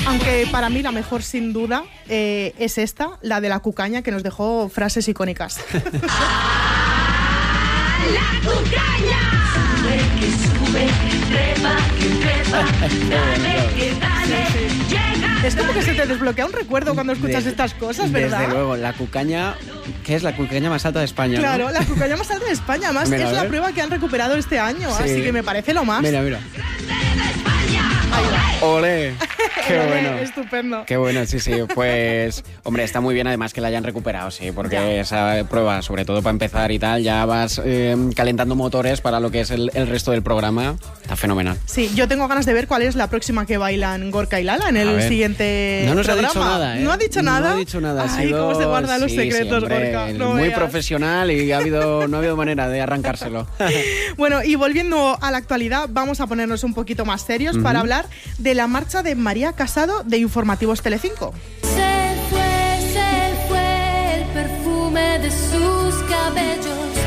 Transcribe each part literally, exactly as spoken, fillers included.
Aunque para mí la mejor sin duda eh, es esta, la de la cucaña, que nos dejó frases icónicas. ¡La cucaña! Sube, que sube, trepa, que trepa, dale, que dale, sí, sí. llega. Es como que se te desbloquea un recuerdo cuando escuchas Desde, estas cosas, ¿verdad? Desde luego, la cucaña, que es la cucaña más alta de España. Claro, ¿no? la cucaña más alta de España, además Mira, es a la ver. prueba que han recuperado este año, Sí. así que me parece lo más. Mira, mira. ¡Ole! ¡Qué Ole, bueno! estupendo. Qué bueno, sí, sí. Pues, hombre, está muy bien además que la hayan recuperado, sí, porque Ya. esa prueba, sobre todo para empezar y tal, ya vas eh, calentando motores para lo que es el, el resto del programa. Está fenomenal. Sí, yo tengo ganas de ver cuál es la próxima que bailan Gorka y Lala en A el ver. siguiente No nos programa. ha dicho nada, ¿eh? ¿No ha dicho nada? No ha dicho nada. Ha Ay, sido... cómo se guardan los sí, secretos, sí, hombre, Gorka. No muy veas. profesional y ha habido, no ha habido manera de arrancárselo. Bueno, y volviendo a la actualidad, vamos a ponernos un poquito más serios Uh-huh. para hablar de la marcha de María Casado de Informativos Telecinco. Se fue, se fue el perfume de sus cabellos.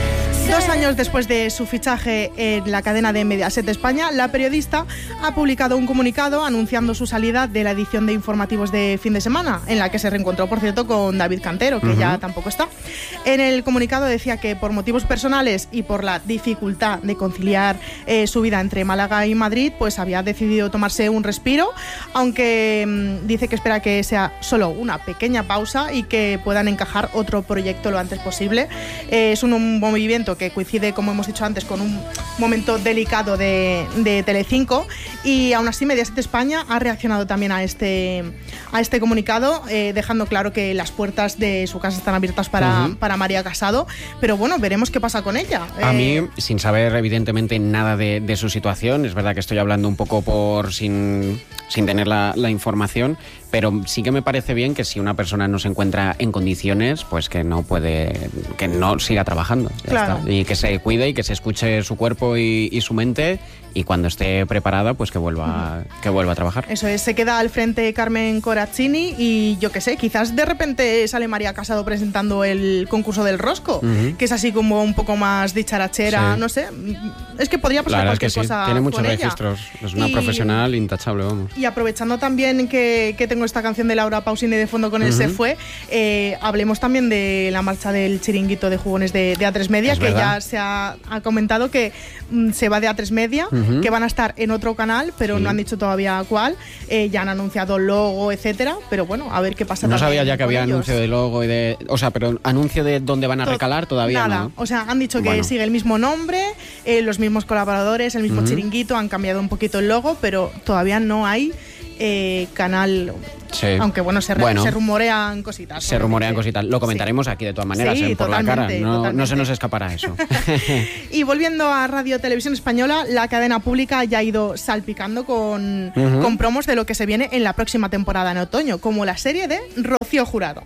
Dos años después de su fichaje en la cadena de Mediaset España, la periodista ha publicado un comunicado anunciando su salida de la edición de Informativos de fin de semana, en la que se reencontró, por cierto, con David Cantero, que uh-huh. ya tampoco está. En el comunicado decía que por motivos personales y por la dificultad de conciliar eh, su vida entre Málaga y Madrid, pues había decidido tomarse un respiro, aunque mmm, dice que espera que sea solo una pequeña pausa y que puedan encajar otro proyecto lo antes posible. Eh, es un, un movimiento que coincide, como hemos dicho antes, con un momento delicado de, de Telecinco, y aún así Mediaset España ha reaccionado también a este, a este comunicado, eh, dejando claro que las puertas de su casa están abiertas para, uh-huh. para María Casado, pero bueno, veremos qué pasa con ella. A eh, mí, sin saber evidentemente nada de, de su situación, es verdad que estoy hablando un poco por sin, sin tener la, la información, pero sí que me parece bien que si una persona no se encuentra en condiciones, pues que no puede, que no siga trabajando. Ya claro. está. Y que se cuide y que se escuche su cuerpo y, y su mente, y cuando esté preparada, pues que vuelva, uh-huh. que vuelva a trabajar. Eso es, se queda al frente Carmen Corazzini y yo qué sé, quizás de repente sale María Casado presentando el concurso del rosco, uh-huh. que es así como un poco más dicharachera, sí. no sé, es que podría pasar cualquier es que cosa. Sí. Tiene muchos con registros, ella. Es una y, profesional intachable, vamos. Y aprovechando también que, que tengo esta canción de Laura Pausini de fondo con él uh-huh. se fue, eh, hablemos también de la marcha del chiringuito de jugones de, de A tres Media, es que verdad. ya se ha, ha comentado que mm, se va de A tres Media, uh-huh. que van a estar en otro canal, pero sí. no han dicho todavía cuál, eh, ya han anunciado logo, etcétera, pero bueno, a ver qué pasa. No sabía ya que había ellos. anuncio de logo y de, o sea, pero anuncio de dónde van a recalar todavía Nada, no. o sea, han dicho que bueno. sigue el mismo nombre, eh, los mismos colaboradores, el mismo uh-huh. chiringuito, han cambiado un poquito el logo, pero todavía no hay eh, canal. Sí. Aunque bueno se, bueno, se rumorean cositas. Se rumorean cositas. Lo comentaremos sí. aquí de todas maneras, sí, eh, por la cara. No, no se nos escapará eso. Y volviendo a Radio Televisión Española, la cadena pública ya ha ido salpicando con, uh-huh. con promos de lo que se viene en la próxima temporada en otoño, como la serie de Rocío Jurado.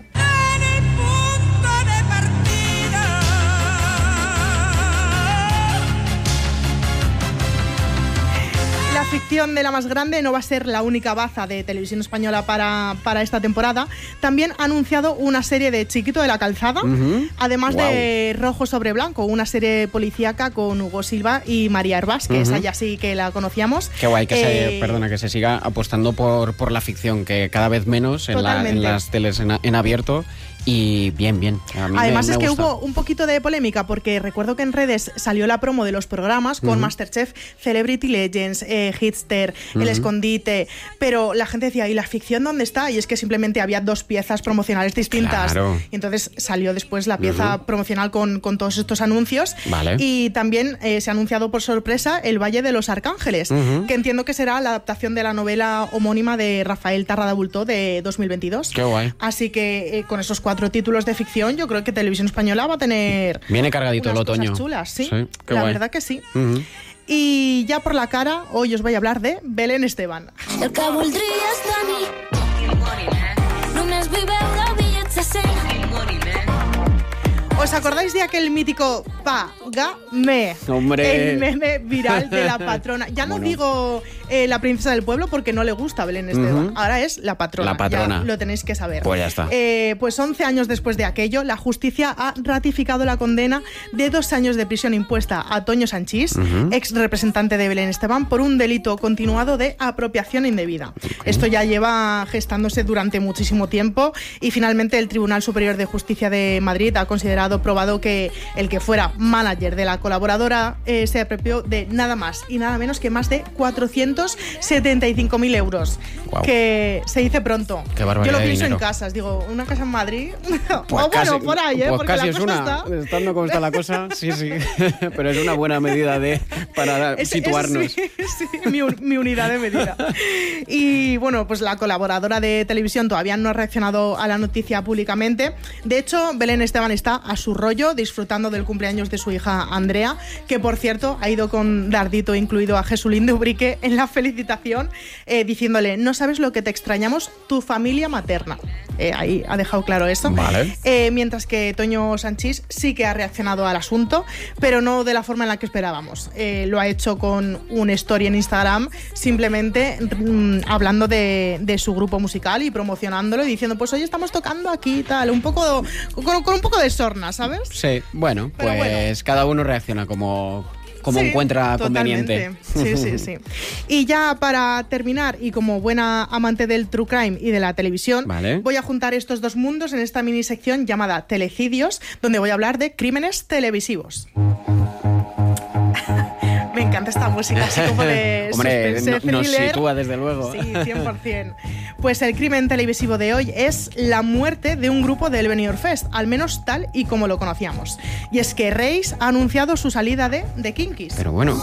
La ficción de la más grande no va a ser la única baza de Televisión Española para, para esta temporada. También ha anunciado una serie de Chiquito de la Calzada, uh-huh. además wow. de Rojo sobre Blanco, una serie policíaca con Hugo Silva y María Herbás, que uh-huh. esa ya sí que la conocíamos. Qué guay, que eh, se, perdona, que se siga apostando por, por la ficción, que cada vez menos en, la, en las teles en, en abierto. Y bien, bien. A mí Además me, es me que gusta. hubo un poquito de polémica porque recuerdo que en redes salió la promo de los programas con uh-huh. Masterchef, Celebrity Legends, eh, Hitster, uh-huh. El Escondite, pero la gente decía, ¿y la ficción dónde está? Y es que simplemente había dos piezas promocionales distintas. Claro. Y entonces salió después la pieza uh-huh. promocional con, con todos estos anuncios. Vale. Y también eh, se ha anunciado por sorpresa El Valle de los Arcángeles, uh-huh. que entiendo que será la adaptación de la novela homónima de Rafael Tarrada-Bultó de dos mil veintidós. Qué guay. Así que eh, con esos cuatro títulos de ficción, yo creo que Televisión Española va a tener viene cargadito el otoño. Cosas chulas, sí, sí qué la guay. verdad que sí. Uh-huh. Y ya por la cara, hoy os voy a hablar de Belén Esteban. ¿Os acordáis de aquel mítico Págame. Hombre. El meme viral de la patrona. Ya no Bueno. digo eh, la princesa del pueblo porque no le gusta Belén Esteban. Ujú. Ahora es la patrona. La patrona. Ya lo tenéis que saber. Pues ya está. Eh, pues once años después de aquello, la justicia ha ratificado la condena de dos años de prisión impuesta a Toño Sanchís, Ujú. ex representante de Belén Esteban, por un delito continuado de apropiación indebida. Esto ya lleva gestándose durante muchísimo tiempo y finalmente el Tribunal Superior de Justicia de Madrid ha considerado probado que el que fuera manager de la colaboradora eh, se apropió de nada más y nada menos que más de cuatrocientos setenta y cinco mil euros. Guau. Que se dice pronto. Qué barbaridad Yo lo de pienso dinero. en casas, digo, una casa en Madrid. Pues o casi, bueno, por ahí, ¿eh? pues Porque casi la es cosa una, está. estando como está la cosa, sí, sí, pero es una buena medida de para Ese- situarnos. ese sí, sí, mi, un- mi unidad de medida. Y bueno, pues la colaboradora de televisión todavía no ha reaccionado a la noticia públicamente. De hecho, Belén Esteban está a su rollo, disfrutando del cumpleaños de su hija Andrea, que por cierto ha ido con dardito incluido a Jesulín de Ubrique en la felicitación, eh, diciéndole, no sabes lo que te extrañamos, tu familia materna. Eh, ahí ha dejado claro eso. Vale. Eh, mientras que Toño Sanchís sí que ha reaccionado al asunto, pero no de la forma en la que esperábamos. Eh, lo ha hecho con un story en Instagram, simplemente mm, hablando de, de su grupo musical y promocionándolo y diciendo, pues hoy estamos tocando aquí y tal, un poco con, con un poco de sorna, ¿sabes? Sí, bueno, Pero pues bueno. cada uno reacciona como, como Sí, encuentra totalmente. conveniente. Sí, sí, sí. Y ya para terminar, y como buena amante del true crime y de la televisión, Vale. voy a juntar estos dos mundos en esta mini sección llamada Telecidios, donde voy a hablar de crímenes televisivos. Me encanta esta música, así como de Hombre, suspense, no- nos thriller. sitúa desde luego. Sí, cien por ciento. Pues el crimen televisivo de hoy es la muerte de un grupo del Benidorm Fest, al menos tal y como lo conocíamos. Y es que Reis ha anunciado su salida de The Kinkies. Pero bueno,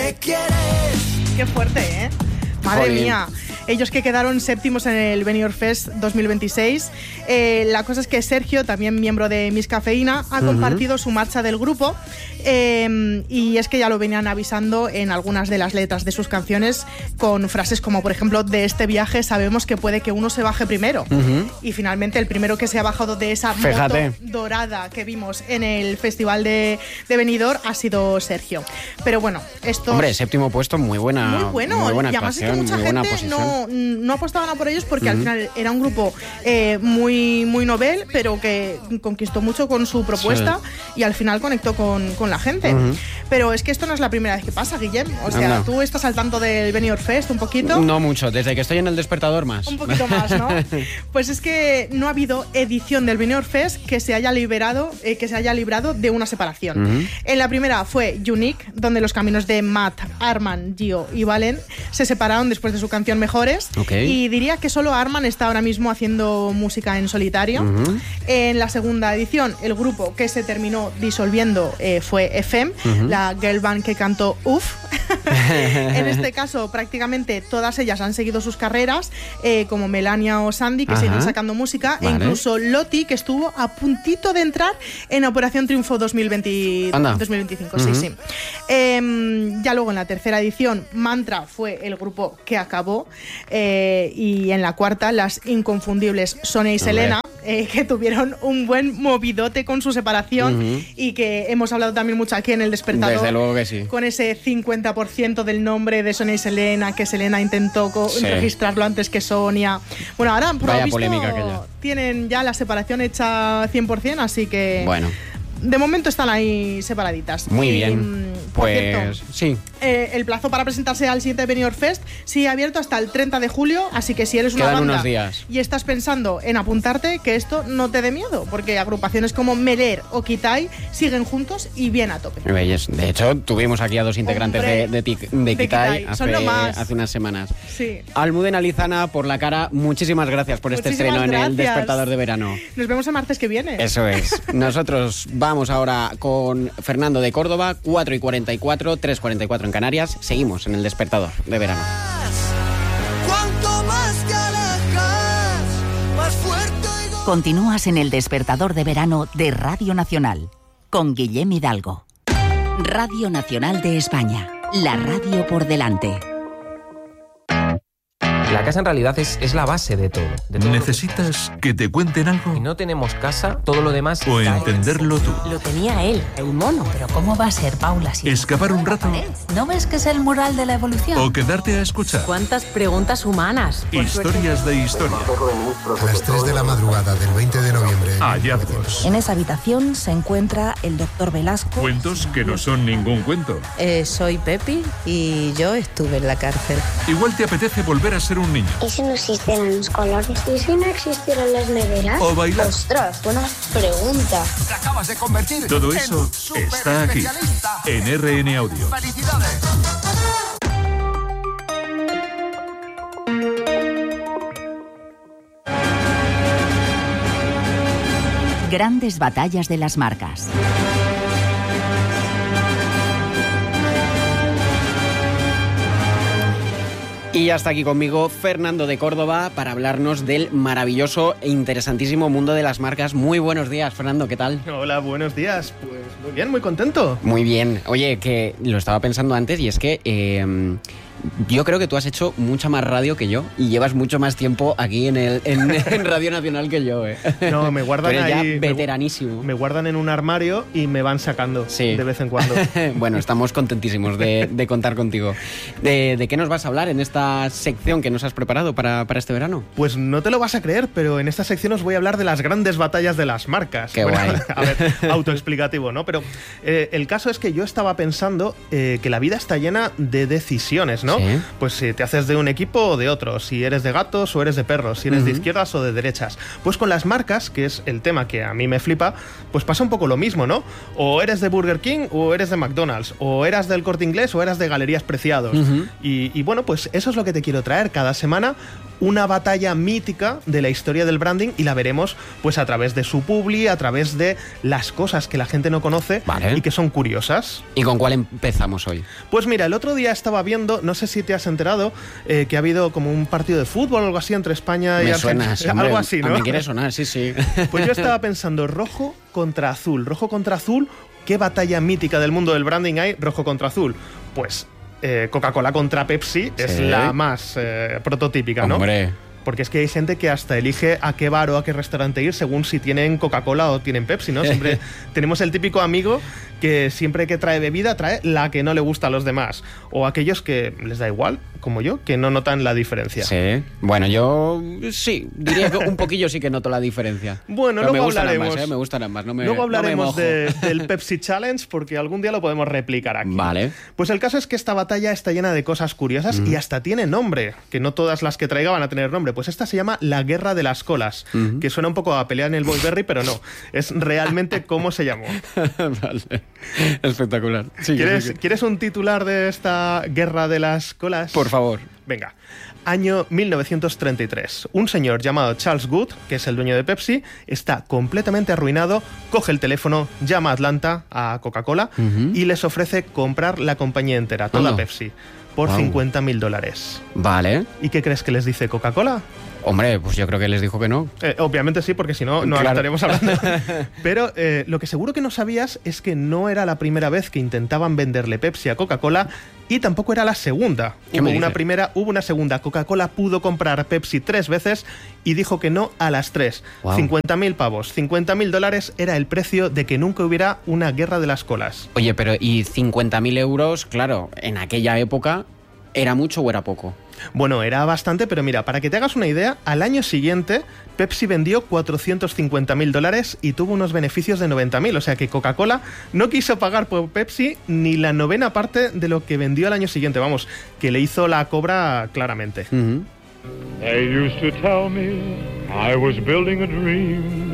Qué fuerte, ¿eh? Madre Jolín. mía. Ellos que quedaron séptimos en el Benidorm Fest dos mil veintiséis. Eh, la cosa es que Sergio, también miembro de Miss Cafeína, ha compartido su marcha del grupo. Eh, y es que ya lo venían avisando en algunas de las letras de sus canciones con frases como, por ejemplo, de este viaje sabemos que puede que uno se baje primero. Ujú. Y finalmente el primero que se ha bajado de esa Fíjate. moto dorada que vimos en el festival de, de Benidorm ha sido Sergio. Pero bueno, esto... hombre, séptimo puesto, muy buena, Muy bueno, muy buena y además es que actuación, mucha muy buena gente posición. no, no apostaban a por ellos porque al final era un grupo eh, muy, muy novel, pero que conquistó mucho con su propuesta y al final conectó con, con la gente. Ujú. Pero es que esto no es la primera vez que pasa, Guillem. O sea, Anda. tú estás al tanto del Benidorm Fest un poquito. No mucho, desde que estoy en el despertador más. Un poquito más, ¿no? Pues es que no ha habido edición del Benidorm Fest que se haya liberado, eh, que se haya librado de una separación. Ujú. En la primera fue Unique, donde los caminos de Matt, Arman, Gio y Valen se separaron después de su canción Mejores. Ok. Y diría que solo Arman está ahora mismo haciendo música en solitario. Ujú. En la segunda edición, el grupo que se terminó disolviendo eh, fue F M, la girl band que cantó Uf. En este caso, prácticamente todas ellas han seguido sus carreras, eh, como Melania o Sandy, que Ajá. siguen sacando música, Vale. e incluso Loti, que estuvo a puntito de entrar en Operación Triunfo dos mil veinte, Anda. dos mil veinticinco. Ujú. Sí, sí. Em, ya luego en la tercera edición, Mantra fue el grupo que acabó, eh, y en la cuarta, las inconfundibles Sonia y Hombre. Selena, eh, que tuvieron un buen movidote con su separación Ujú. y que hemos hablado también mucho aquí en El Despertador. Desde luego que sí. Con ese cincuenta por ciento del nombre de Sonia y Selena, que Selena intentó co- Sí. registrarlo antes que Sonia. Bueno, ahora por Vaya lo visto, polémica aquella. tienen ya la separación hecha cien por ciento, así que Bueno, de momento están ahí separaditas. muy Y, bien. mm, por Pues cierto, sí, eh, el plazo para presentarse al siguiente Benidorm Fest sigue abierto hasta el treinta de julio, así que si eres una Quedan banda unos días. y estás pensando en apuntarte, que esto no te dé miedo, porque agrupaciones como Meler o Kitai siguen juntos y bien a tope. Bellas. De hecho, tuvimos aquí a dos integrantes Hombre, de, de, Tic- de de Kitai Kitai. Son hace, lo más. hace unas semanas. Sí. Almudena Lizana, por la cara, muchísimas gracias por este Muchísimas estreno en el gracias. Despertador de Verano. Nos vemos el martes que viene. Eso es. Nosotros vamos ahora con Fernando de Córdoba, cuatro y cuarenta y cuatro, tres y cuarenta y cuatro en Canarias. Seguimos en el Despertador de Verano. Cuanto más te alejas, más fuerte y Continúas en el Despertador de Verano de Radio Nacional con Guillem Hidalgo. Radio Nacional de España, la radio por delante. La casa en realidad es, es la base de todo. De todo ¿Necesitas que te cuenten algo? Si no tenemos casa, todo lo demás... O entenderlo tú. Lo tenía él, el mono. Pero ¿cómo va a ser, Paula? Si ¿Escapar un rato? ¿No ves que es el mural de la evolución? ¿O quedarte a escuchar? ¿Cuántas preguntas humanas? Historias de historia. A las tres de la madrugada del veinte de noviembre. Hallazgos. En esa habitación se encuentra el doctor Velasco. Cuentos que no son ningún cuento. Eh, soy Pepi y yo estuve en la cárcel. Igual te apetece volver a ser un niño. ¿Y si no existieran los colores? ¿Y si no existieran las neveras? O bailar. Ostras, buena pregunta. Te acabas de convertir. Todo eso está aquí, en R N Audio. ¡Felicidades! Grandes batallas de las marcas. Y ya está aquí conmigo Fernando de Córdoba para hablarnos del maravilloso e interesantísimo mundo de las marcas. Muy buenos días, Fernando, ¿qué tal? Hola, buenos días. Pues muy bien, muy contento. Muy bien. Oye, que lo estaba pensando antes y es que eh, yo creo que tú has hecho mucha más radio que yo y llevas mucho más tiempo aquí en, el, en, en Radio Nacional que yo. Eh. No, me guardan Tú eres ahí... ya veteranísimo. Me, me guardan en un armario y me van sacando sí. de vez en cuando. Bueno, estamos contentísimos de, de contar contigo. ¿De, ¿De qué nos vas a hablar en esta sección que nos has preparado para, para este verano? Pues no te lo vas a creer, pero en esta sección os voy a hablar de las grandes batallas de las marcas. Qué bueno, guay. A ver, autoexplicativo, ¿no? Pero eh, el caso es que yo estaba pensando eh, que la vida está llena de decisiones, ¿no? ¿Sí? Pues si te haces de un equipo o de otro, si eres de gatos o eres de perros, si eres uh-huh. de izquierdas o de derechas. Pues con las marcas, que es el tema que a mí me flipa, pues pasa un poco lo mismo, ¿no? O eres de Burger King o eres de McDonald's, o eras del Corte Inglés o eras de Galerías Preciados. Uh-huh. y, y bueno, pues eso es lo que te quiero traer cada semana, una batalla mítica de la historia del branding, y la veremos pues a través de su publi, a través de las cosas que la gente no conoce vale. y que son curiosas. ¿Y con cuál empezamos hoy? Pues mira, el otro día estaba viendo, no sé si te has enterado, eh, que ha habido como un partido de fútbol o algo así entre España me y Argentina. Suena, hombre, algo así, ¿no? Me quiere sonar, sí, sí. Pues yo estaba pensando, rojo contra azul, rojo contra azul, ¿qué batalla mítica del mundo del branding hay rojo contra azul? Pues eh, Coca-Cola contra Pepsi sí. es la más eh, prototípica, ¿no? Hombre. Porque es que hay gente que hasta elige a qué bar o a qué restaurante ir según si tienen Coca-Cola o tienen Pepsi, ¿no? Siempre tenemos el típico amigo que siempre que trae bebida trae la que no le gusta a los demás. O aquellos que les da igual, como yo, que no notan la diferencia. Sí. Bueno, yo sí, diría que un poquillo sí que noto la diferencia. Bueno, Pero luego me gustan hablaremos. Ambas, ¿eh? Me gustan ambas. No me, luego hablaremos no me de, del Pepsi Challenge porque algún día lo podemos replicar aquí. Vale. Pues el caso es que esta batalla está llena de cosas curiosas mm. y hasta tiene nombre, que no todas las que traiga van a tener nombre. Pues esta se llama La Guerra de las Colas, mm-hmm. que suena un poco a pelear en el Boyberry, pero no. Es realmente cómo se llamó. Vale. Espectacular. Sí, ¿Quieres, sí, sí. ¿Quieres un titular de esta Guerra de las Colas? Por favor. Venga. Año mil novecientos treinta y tres. Un señor llamado Charles Good, que es el dueño de Pepsi, está completamente arruinado, coge el teléfono, llama a Atlanta, a Coca-Cola, uh-huh. y les ofrece comprar la compañía entera, toda oh. Pepsi, por wow. cincuenta mil dólares. Vale. ¿Y qué crees que les dice Coca-Cola? Hombre, pues yo creo que les dijo que no. Eh, obviamente sí, porque si no, no claro. estaríamos hablando. Pero eh, lo que seguro que no sabías es que no era la primera vez que intentaban venderle Pepsi a Coca-Cola y tampoco era la segunda. Hubo una primera, hubo una segunda. Coca-Cola pudo comprar Pepsi tres veces y dijo que no a las tres. Wow. cincuenta mil pavos, cincuenta mil dólares era el precio de que nunca hubiera una guerra de las colas. Oye, pero ¿y cincuenta mil euros? Claro, en aquella época, ¿era mucho o era poco? Bueno, era bastante, pero mira, para que te hagas una idea, al año siguiente Pepsi vendió cuatrocientos cincuenta mil dólares y tuvo unos beneficios de noventa mil, o sea que Coca-Cola no quiso pagar por Pepsi ni la novena parte de lo que vendió al año siguiente, vamos, que le hizo la cobra claramente. Uh-huh. They used to tell me I was building a dream,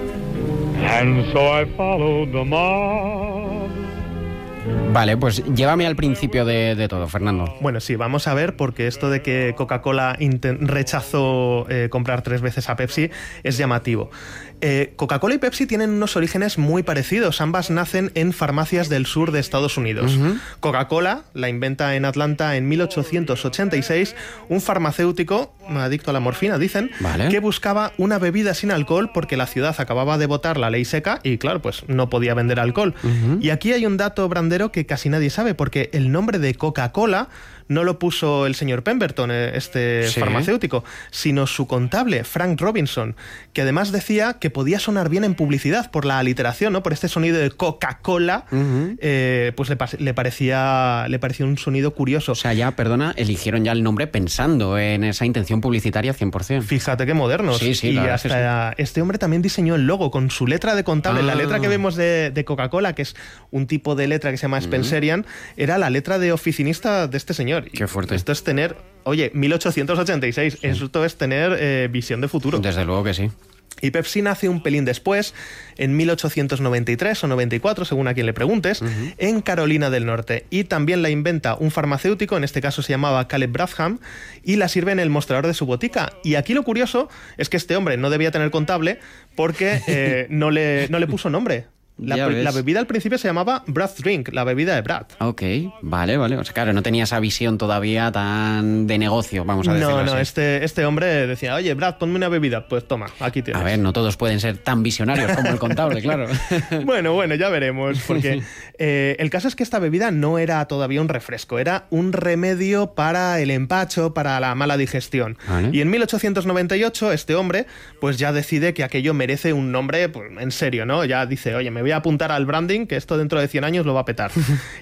and so I followed the mob. Vale, pues llévame al principio de, de todo, Fernando. Bueno, sí, vamos a ver, porque esto de que Coca-Cola inten- rechazó eh, comprar tres veces a Pepsi es llamativo. Eh, Coca-Cola y Pepsi tienen unos orígenes muy parecidos. Ambas nacen en farmacias del sur de Estados Unidos. Uh-huh. Coca-Cola la inventa en Atlanta en mil ochocientos ochenta y seis un farmacéutico adicto a la morfina, dicen, vale. que buscaba una bebida sin alcohol porque la ciudad acababa de votar la ley seca y, claro, pues no podía vender alcohol. Uh-huh. Y aquí hay un dato brandero que casi nadie sabe, porque el nombre de Coca-Cola no lo puso el señor Pemberton, este Sí. farmacéutico, sino su contable, Frank Robinson, que además decía que podía sonar bien en publicidad por la aliteración, ¿no? Por este sonido de Coca-Cola, uh-huh. eh, pues le, le, parecía, le parecía un sonido curioso. O sea, ya, perdona, eligieron ya el nombre pensando en esa intención publicitaria cien por ciento. Fíjate qué modernos. Sí, sí, y claro, hasta sí. Este hombre también diseñó el logo con su letra de contable. Ah. La letra que vemos de, de Coca-Cola, que es un tipo de letra que se llama Spencerian, uh-huh. era la letra de oficinista de este señor. Qué fuerte. Esto es tener, oye, mil ochocientos ochenta y seis, sí. Esto es tener eh, visión de futuro. Desde luego que sí. Y Pepsi nace un pelín después, en mil ochocientos noventa y tres o noventa y cuatro, según a quien le preguntes, uh-huh. en Carolina del Norte. Y también la inventa un farmacéutico, en este caso se llamaba Caleb Bradham, y la sirve en el mostrador de su botica. Y aquí lo curioso es que este hombre no debía tener contable porque eh, no, le, no le puso nombre. La, la bebida al principio se llamaba Brad Drink, la bebida de Brad. Ok, vale, vale. O sea, claro, no tenía esa visión todavía tan de negocio, vamos a decirlo No, así. no, este, este hombre decía, oye, Brad, ponme una bebida. Pues toma, aquí tienes. A ver, no todos pueden ser tan visionarios como el contable, claro. Bueno, bueno, ya veremos, porque eh, el caso es que esta bebida no era todavía un refresco, era un remedio para el empacho, para la mala digestión. ¿Vale? Y en mil ochocientos noventa y ocho este hombre pues ya decide que aquello merece un nombre pues, en serio, ¿no? Ya dice, oye, me voy a apuntar al branding, que esto dentro de cien años lo va a petar.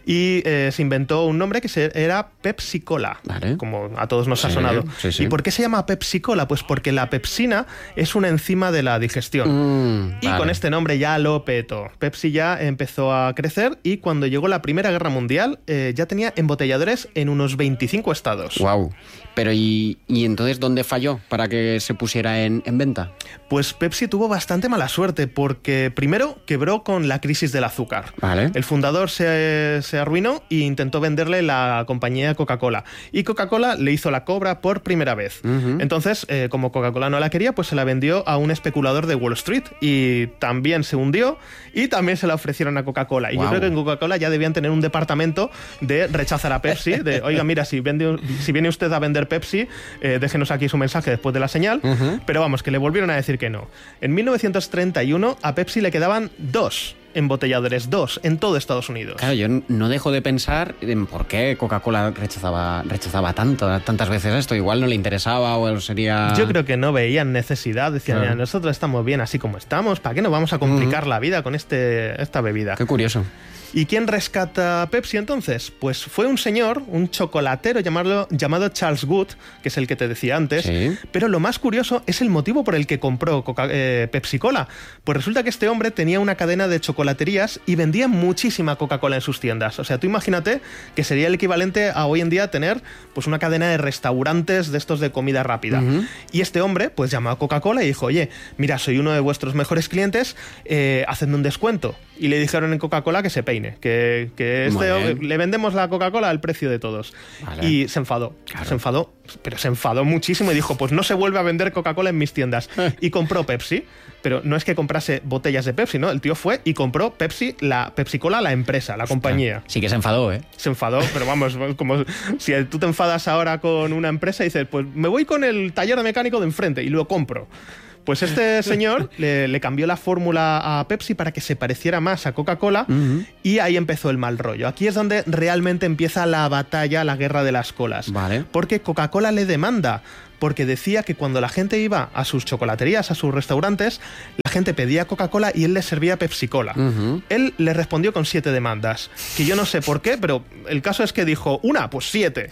Y eh, se inventó un nombre que se, era Pepsi Cola, ¿vale? Como a todos nos sí, ha sonado. Sí, sí. ¿Y por qué se llama Pepsi Cola? Pues porque la pepsina es una enzima de la digestión. Mm, y vale. con este nombre ya lo petó. Pepsi ya empezó a crecer y cuando llegó la Primera Guerra Mundial eh, ya tenía embotelladores en unos veinticinco estados. Wow. Pero ¿y, y entonces dónde falló para que se pusiera en, en venta? Pues Pepsi tuvo bastante mala suerte porque primero quebró con la crisis del azúcar. Vale. El fundador se, se arruinó e intentó venderle la compañía Coca-Cola. Y Coca-Cola le hizo la cobra por primera vez. Uh-huh. Entonces, eh, como Coca-Cola no la quería, pues se la vendió a un especulador de Wall Street y también se hundió y también se la ofrecieron a Coca-Cola. Y wow. yo creo que en Coca-Cola ya debían tener un departamento de rechazar a Pepsi, de, oiga, mira, si, vende, si viene usted a vender Pepsi, eh, déjenos aquí su mensaje después de la señal. Uh-huh. Pero vamos, que le volvieron a decir que no. En mil novecientos treinta y uno a Pepsi le quedaban dos embotelladores, dos, en todo Estados Unidos. Claro, yo no dejo de pensar en por qué Coca-Cola rechazaba, rechazaba tanto, tantas veces esto. Igual no le interesaba o sería... Yo creo que no veían necesidad. Decían, claro. nosotros estamos bien así como estamos, ¿para qué nos vamos a complicar uh-huh. la vida con este, esta bebida? Qué curioso. ¿Y quién rescata a Pepsi entonces? Pues fue un señor, un chocolatero llamado, llamado Charles Good, que es el que te decía antes. Sí. Pero lo más curioso es el motivo por el que compró Coca, eh, Pepsi Cola. Pues resulta que este hombre tenía una cadena de chocolaterías y vendía muchísima Coca-Cola en sus tiendas. O sea, tú imagínate que sería el equivalente a hoy en día tener pues una cadena de restaurantes de estos de comida rápida. Uh-huh. Y este hombre pues llamó a Coca-Cola y dijo, oye, mira, soy uno de vuestros mejores clientes, eh, hacedme un descuento. Y le dijeron en Coca-Cola que se peine, que, que este, le vendemos la Coca-Cola al precio de todos. Vale. Y se enfadó, claro. se enfadó, pero se enfadó muchísimo y dijo, pues no se vuelve a vender Coca-Cola en mis tiendas. Y compró Pepsi, pero no es que comprase botellas de Pepsi, ¿no? El tío fue y compró Pepsi, la Pepsi Cola, la empresa, la compañía. Sí que se enfadó, ¿eh? Se enfadó, pero vamos, como si tú te enfadas ahora con una empresa y dices, pues me voy con el taller de mecánico de enfrente y lo compro. Pues este señor le, le cambió la fórmula a Pepsi para que se pareciera más a Coca-Cola uh-huh. y ahí empezó el mal rollo. Aquí es donde realmente empieza la batalla, la guerra de las colas. Vale. Porque Coca-Cola le demanda, porque decía que cuando la gente iba a sus chocolaterías, a sus restaurantes, la gente pedía Coca-Cola y él les servía Pepsi-Cola. Uh-huh. Él le respondió con siete demandas, que yo no sé por qué, pero el caso es que dijo, una, pues siete.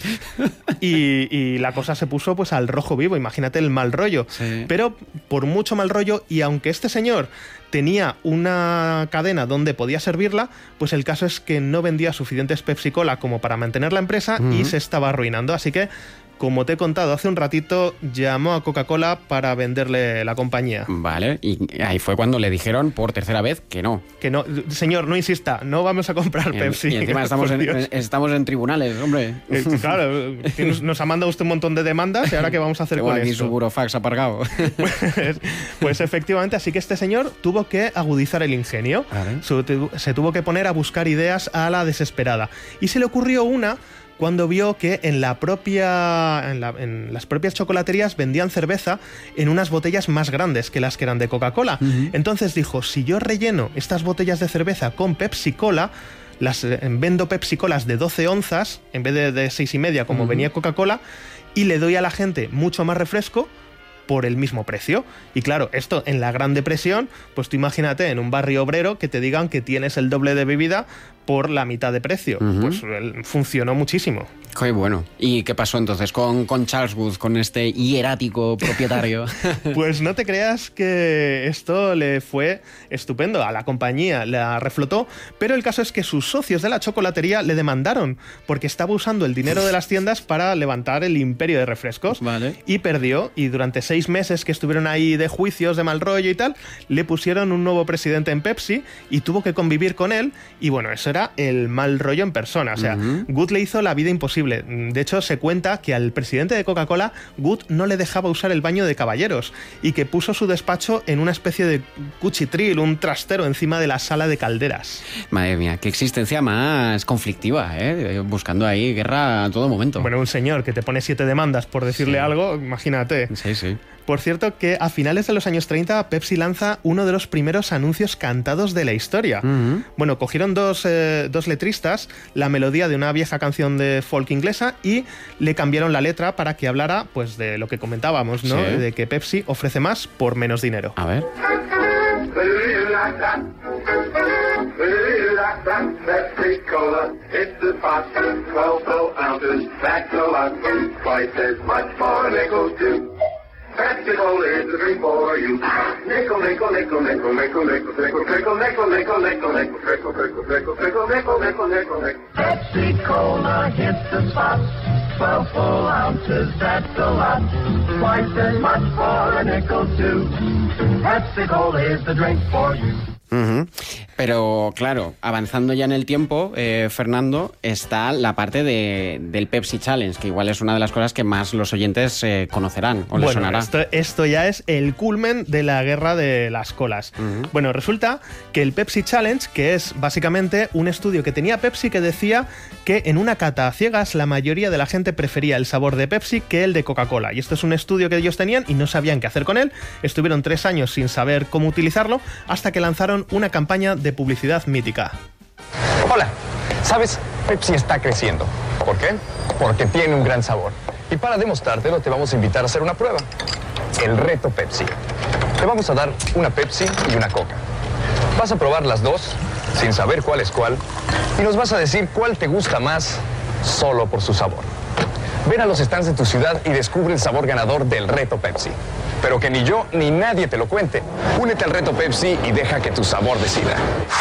y, y la cosa se puso pues al rojo vivo, imagínate el mal rollo. Sí. Pero por mucho mal rollo, y aunque este señor tenía una cadena donde podía servirla, pues el caso es que no vendía suficientes Pepsi-Cola como para mantener la empresa uh-huh. y se estaba arruinando. Así que, como te he contado hace un ratito, llamó a Coca-Cola para venderle la compañía. Vale, y ahí fue cuando le dijeron por tercera vez que no. Que no, señor, no insista, no vamos a comprar y, Pepsi. Y encima estamos en, estamos en tribunales, hombre. Eh, claro, nos, nos ha mandado usted un montón de demandas y ahora ¿qué vamos a hacer Tengo con aquí esto? Su burofax aparcado. Pues, pues efectivamente, así que este señor tuvo que agudizar el ingenio. Vale. Se, se tuvo que poner a buscar ideas a la desesperada. Y se le ocurrió una cuando vio que en la propia en, la, en las propias chocolaterías vendían cerveza en unas botellas más grandes que las que eran de Coca-Cola. Uh-huh. Entonces dijo, si yo relleno estas botellas de cerveza con Pepsi-Cola, las eh, vendo Pepsi Colas de doce onzas en vez de, de seis y media como uh-huh. venía Coca-Cola, y le doy a la gente mucho más refresco por el mismo precio. Y claro, esto en la Gran Depresión, pues tú imagínate en un barrio obrero que te digan que tienes el doble de bebida por la mitad de precio. Uh-huh. Pues funcionó muchísimo. Qué bueno. ¿Y qué pasó entonces con, con Charles Wood, con este hierático propietario? Pues no te creas que esto le fue estupendo. A la compañía la reflotó, pero el caso es que sus socios de la chocolatería le demandaron porque estaba usando el dinero de las tiendas para levantar el imperio de refrescos. Vale. Y perdió, y durante seis meses que estuvieron ahí de juicios, de mal rollo y tal, le pusieron un nuevo presidente en Pepsi y tuvo que convivir con él, y bueno, eso era el mal rollo en persona. O sea, uh-huh. Good le hizo la vida imposible. De hecho, se cuenta que al presidente de Coca-Cola, Good no le dejaba usar el baño de caballeros y que puso su despacho en una especie de cuchitril, un trastero encima de la sala de calderas. Madre mía, qué existencia más conflictiva, ¿eh? Buscando ahí guerra a todo momento. Bueno, un señor que te pone siete demandas por decirle sí. algo, imagínate. Sí, sí. Por cierto, que a finales de los años treinta, Pepsi lanza uno de los primeros anuncios cantados de la historia. Uh-huh. Bueno, cogieron dos, eh, dos letristas, la melodía de una vieja canción de folk inglesa, y le cambiaron la letra para que hablara, pues, de lo que comentábamos, ¿no? Sí. De que Pepsi ofrece más por menos dinero. A ver. Pepsi Cola, it's the pot, twelve ounces, that's a lot, twice as much for a nickel too. Pepsi Cola is the drink for you. Nickel, nickel, nickel, nickel, nickel, nickel, nickel, nickel, nickel, nickel, nickel, nickel, nickel, nickel, nickel, nickel, nickel, nickel, nickel, nickel. Pepsi Cola hits the spot. Twelve full ounces, that's a lot. Twice as much for a nickel too. Pepsi Cola is the drink for you. Uh-huh. Pero claro, avanzando ya en el tiempo, eh, Fernando, está la parte de, del Pepsi Challenge, que igual es una de las cosas que más los oyentes eh, conocerán o bueno, les sonará. Esto, esto ya es el culmen de la guerra de las colas. Uh-huh. Bueno, resulta que el Pepsi Challenge, que es básicamente un estudio que tenía Pepsi que decía que en una cata a ciegas la mayoría de la gente prefería el sabor de Pepsi que el de Coca-Cola. Y esto es un estudio que ellos tenían y no sabían qué hacer con él. Estuvieron tres años sin saber cómo utilizarlo hasta que lanzaron una campaña de publicidad mítica. Hola, ¿sabes? Pepsi está creciendo. ¿Por qué? Porque tiene un gran sabor. Y para demostrártelo te vamos a invitar a hacer una prueba. El reto Pepsi. Te vamos a dar una Pepsi y una Coca. Vas a probar las dos sin saber cuál es cuál y nos vas a decir cuál te gusta más solo por su sabor. Ven a los stands de tu ciudad y descubre el sabor ganador del reto Pepsi. Pero que ni yo ni nadie te lo cuente. Únete al reto Pepsi y deja que tu sabor decida.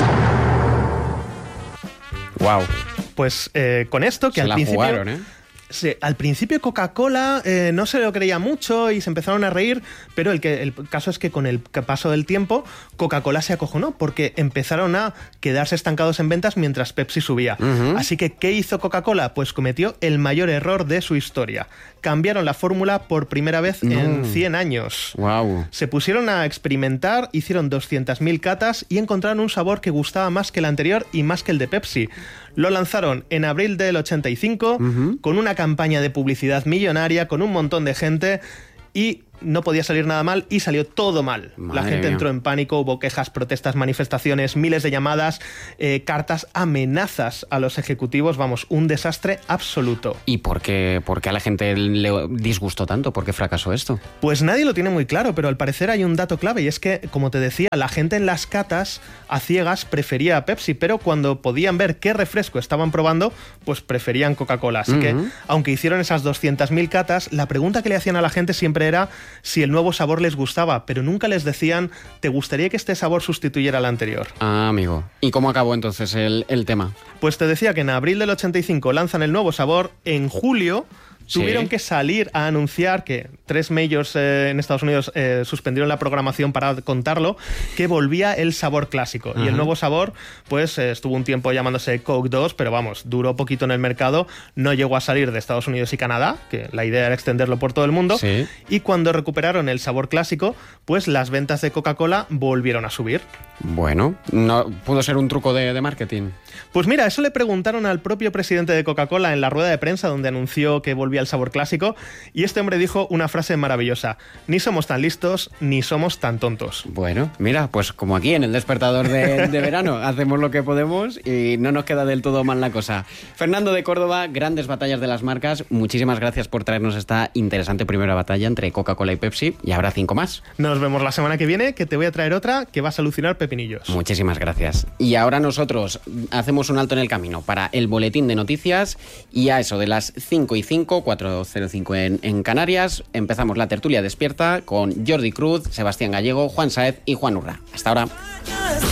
Wow. Pues eh, con esto que se al la principio... jugaron, ¿eh? Sí, al principio Coca-Cola eh, no se lo creía mucho y se empezaron a reír, pero el, que, el caso es que con el paso del tiempo Coca-Cola se acojonó porque empezaron a quedarse estancados en ventas mientras Pepsi subía. Uh-huh. Así que, ¿qué hizo Coca-Cola? Pues cometió el mayor error de su historia. Cambiaron la fórmula por primera vez no. en cien años. Wow. Se pusieron a experimentar, hicieron doscientas mil catas y encontraron un sabor que gustaba más que el anterior y más que el de Pepsi. Lo lanzaron en abril del ochenta y cinco, uh-huh. con una campaña de publicidad millonaria, con un montón de gente, y no podía salir nada mal y salió todo mal. Madre la gente mía. entró en pánico, hubo quejas, protestas, manifestaciones, miles de llamadas, eh, cartas, amenazas a los ejecutivos, vamos, un desastre absoluto. ¿Y por qué, por qué a la gente le disgustó tanto? ¿Por qué fracasó esto? Pues nadie lo tiene muy claro, pero al parecer hay un dato clave y es que, como te decía, la gente en las catas a ciegas prefería a Pepsi, pero cuando podían ver qué refresco estaban probando, pues preferían Coca-Cola. Así uh-huh. que, aunque hicieron esas doscientas mil catas, la pregunta que le hacían a la gente siempre era si el nuevo sabor les gustaba, pero nunca les decían, ¿te gustaría que este sabor sustituyera al anterior? Ah, amigo. ¿Y cómo acabó entonces el, el tema? Pues te decía que en abril del ochenta y cinco lanzan el nuevo sabor, en julio... Tuvieron sí. que salir a anunciar que tres majors eh, en Estados Unidos eh, suspendieron la programación para contarlo, que volvía el sabor clásico. Uh-huh. Y el nuevo sabor, pues eh, estuvo un tiempo llamándose Coke dos, pero vamos, duró poquito en el mercado, no llegó a salir de Estados Unidos y Canadá, que la idea era extenderlo por todo el mundo. Sí. Y cuando recuperaron el sabor clásico, pues las ventas de Coca-Cola volvieron a subir. Bueno, no pudo ser un truco de, de marketing. Pues mira, eso le preguntaron al propio presidente de Coca-Cola en la rueda de prensa donde anunció que volvía volvía el sabor clásico, y este hombre dijo una frase maravillosa: ni somos tan listos, ni somos tan tontos. Bueno, mira, pues como aquí en el despertador de, de verano, hacemos lo que podemos y no nos queda del todo mal la cosa. Fernando de Córdoba, grandes batallas de las marcas, muchísimas gracias por traernos esta interesante primera batalla entre Coca-Cola y Pepsi, y habrá cinco más. Nos vemos la semana que viene, que te voy a traer otra que vas a alucinar pepinillos. Muchísimas gracias. Y ahora nosotros hacemos un alto en el camino para el boletín de noticias, y a eso de las cinco y cinco, cuatro cero cinco en, en Canarias, empezamos la tertulia despierta con Jordi Cruz, Sebastián Gallego, Juan Saez y Juan Urra. Hasta ahora.